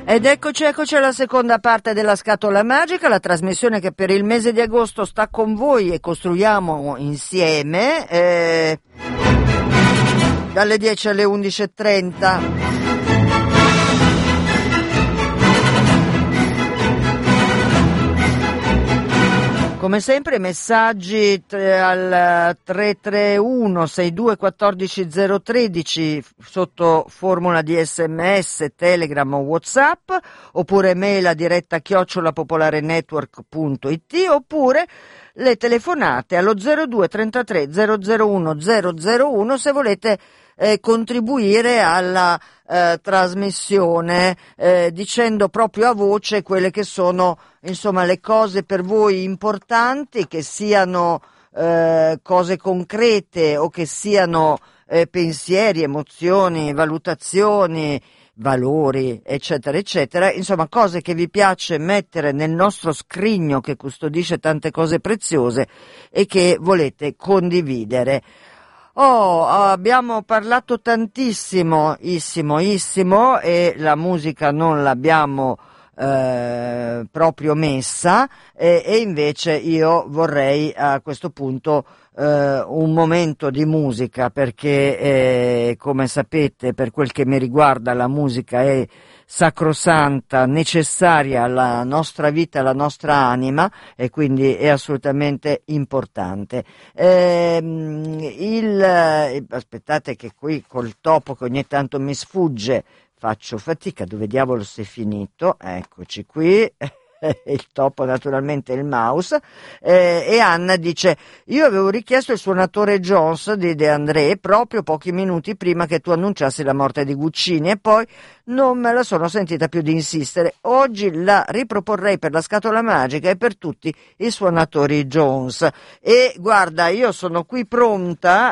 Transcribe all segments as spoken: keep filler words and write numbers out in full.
Ed eccoci, eccoci alla seconda parte della Scatola Magica, la trasmissione che per il mese di agosto sta con voi e costruiamo insieme eh, dalle dieci alle undici e trenta. Come sempre messaggi al tre tre uno sei due uno quattro zero uno tre sotto formula di sms, telegram o whatsapp, oppure mail a diretta chiocciola popolarenetwork punto it, oppure le telefonate allo zero due trentatré zero zero uno zero zero uno se volete eh, contribuire alla eh, trasmissione eh, dicendo proprio a voce quelle che sono insomma le cose per voi importanti, che siano eh, cose concrete o che siano eh, pensieri, emozioni, valutazioni, valori, eccetera, eccetera, insomma cose che vi piace mettere nel nostro scrigno che custodisce tante cose preziose e che volete condividere. Oh, abbiamo parlato tantissimo, issimo, issimo, e la musica non l'abbiamo eh, proprio messa, e, e invece io vorrei a questo punto eh, un momento di musica, perché eh, come sapete, per quel che mi riguarda, la musica è sacrosanta, necessaria alla nostra vita, alla nostra anima, e quindi è assolutamente importante. Ehm, il, aspettate che qui col topo che ogni tanto mi sfugge faccio fatica, dove diavolo si è finito? Eccoci qui. Il topo naturalmente il mouse, eh, e Anna dice: io avevo richiesto il suonatore Jones di De André proprio pochi minuti prima che tu annunciassi la morte di Guccini e poi non me la sono sentita più di insistere. Oggi la riproporrei per la Scatola Magica e per tutti i suonatori Jones. E guarda, io sono qui pronta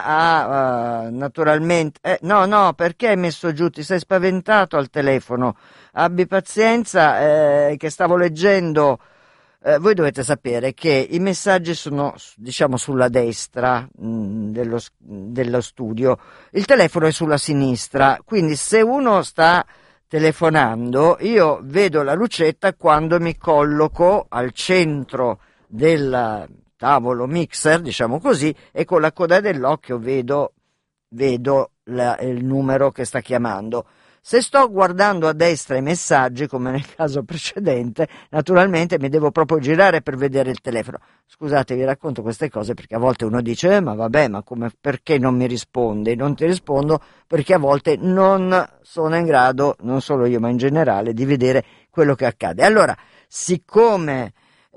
a uh, naturalmente eh, no no perché hai messo giù? Ti sei spaventato al telefono? Abbi pazienza, eh, che stavo leggendo. Eh, voi dovete sapere che i messaggi sono, diciamo, sulla destra mh, dello, dello studio, il telefono è sulla sinistra, quindi se uno sta telefonando io vedo la lucetta quando mi colloco al centro del tavolo mixer, diciamo così, e con la coda dell'occhio vedo, vedo la, il numero che sta chiamando. Se sto guardando a destra i messaggi, come nel caso precedente, naturalmente mi devo proprio girare per vedere il telefono. Scusate, vi racconto queste cose perché a volte uno dice eh, ma vabbè, ma come, perché non mi rispondi? Non ti rispondo perché a volte non sono in grado, non solo io ma in generale, di vedere quello che accade. Allora, siccome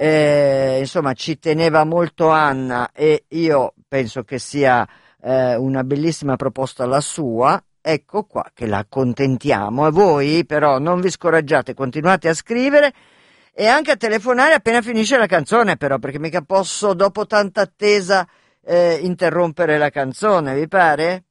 eh, insomma ci teneva molto Anna e io penso che sia eh, una bellissima proposta la sua, ecco qua che la accontentiamo. E voi però non vi scoraggiate, continuate a scrivere e anche a telefonare appena finisce la canzone, però, perché mica posso dopo tanta attesa eh, interrompere la canzone, vi pare?